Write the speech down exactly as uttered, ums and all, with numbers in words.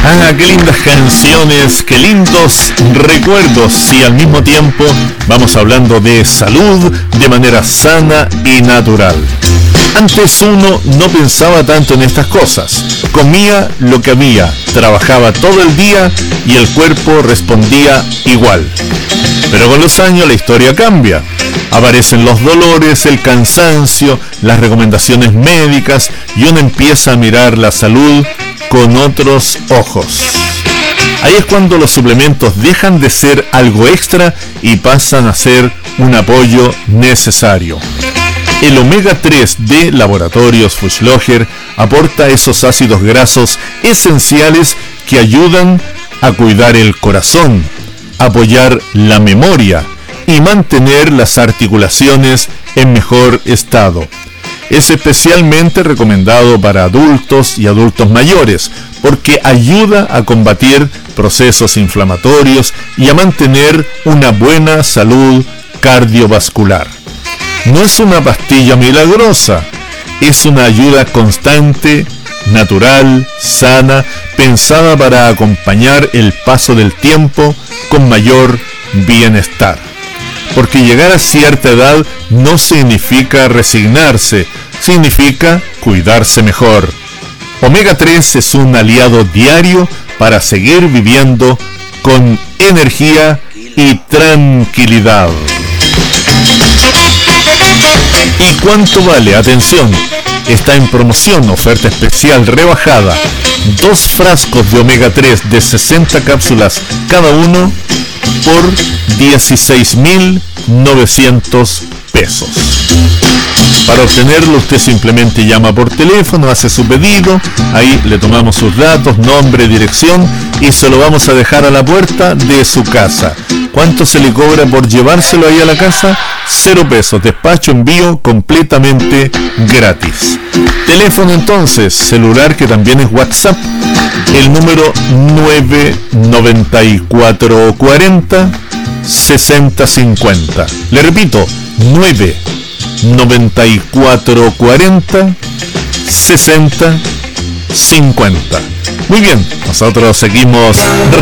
Ah, qué lindas canciones, qué lindos recuerdos, y al mismo tiempo vamos hablando de salud de manera sana y natural. Antes uno no pensaba tanto en estas cosas, comía lo que había, trabajaba todo el día y el cuerpo respondía igual. Pero con los años la historia cambia. Aparecen los dolores, el cansancio, las recomendaciones médicas y uno empieza a mirar la salud con otros ojos. Ahí es cuando los suplementos dejan de ser algo extra y pasan a ser un apoyo necesario. El omega tres de Laboratorios Fuchsloger aporta esos ácidos grasos esenciales que ayudan a cuidar el corazón, apoyar la memoria y mantener las articulaciones en mejor estado. Es especialmente recomendado para adultos y adultos mayores porque ayuda a combatir procesos inflamatorios y a mantener una buena salud cardiovascular. No es una pastilla milagrosa, es una ayuda constante, natural, sana, pensada para acompañar el paso del tiempo con mayor bienestar. Porque llegar a cierta edad no significa resignarse, significa cuidarse mejor. omega tres es un aliado diario para seguir viviendo con energía y tranquilidad. ¿Y cuánto vale? Atención, está en promoción, oferta especial rebajada. Dos frascos de omega tres de sesenta cápsulas cada uno por dieciséis mil novecientos pesos. Para obtenerlo usted simplemente llama por teléfono, hace su pedido, ahí le tomamos sus datos, nombre, dirección y se lo vamos a dejar a la puerta de su casa. ¿Cuánto se le cobra por llevárselo ahí a la casa? Cero pesos, despacho, envío completamente gratis. Teléfono entonces, celular que también es WhatsApp, el número nueve noventa y cuatro cuarenta sesenta cincuenta. Le repito, nueve noventa y cuatro cuarenta sesenta cincuenta. Muy bien, nosotros seguimos